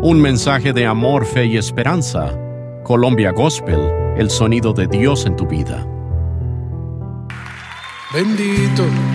Un mensaje de amor, fe y esperanza. Colombia Gospel, el sonido de Dios en tu vida. Bendito